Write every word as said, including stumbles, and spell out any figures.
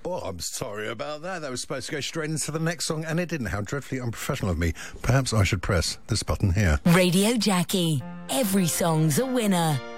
Well, I'm sorry about that. That was supposed to go straight into the next song, and it didn't. How dreadfully unprofessional of me. Perhaps I should press this button here. Radio Jackie. Every song's a winner.